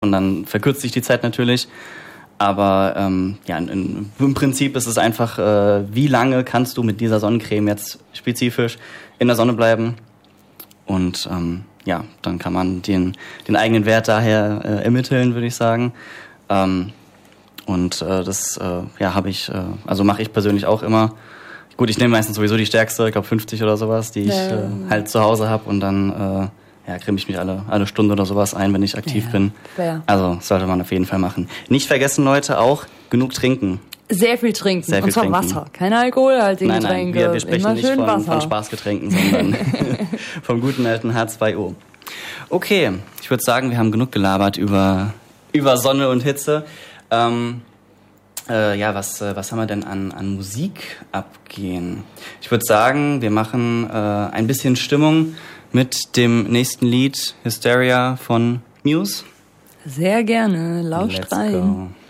und dann verkürzt sich die Zeit natürlich. Aber im Prinzip ist es einfach, wie lange kannst du mit dieser Sonnencreme jetzt spezifisch in der Sonne bleiben? Und dann kann man den eigenen Wert daher ermitteln, würde ich sagen. Mache ich persönlich auch immer. Gut, ich nehme meistens sowieso die stärkste, ich glaube 50 oder sowas, die ich halt zu Hause habe und dann creme ich mich alle Stunde oder sowas ein, wenn ich aktiv bin. Fair. Also sollte man auf jeden Fall machen. Nicht vergessen, Leute, auch genug trinken. Sehr viel trinken. Und zwar Wasser. Keine alkoholhaltigen Getränke. Nein, wir sprechen nicht von Spaßgetränken, sondern vom guten alten H2O. Okay, ich würde sagen, wir haben genug gelabert über Sonne und Hitze. Was haben wir denn an Musik abgehen? Ich würde sagen, wir machen ein bisschen Stimmung mit dem nächsten Lied, Hysteria von Muse. Sehr gerne. Lauscht rein. Go.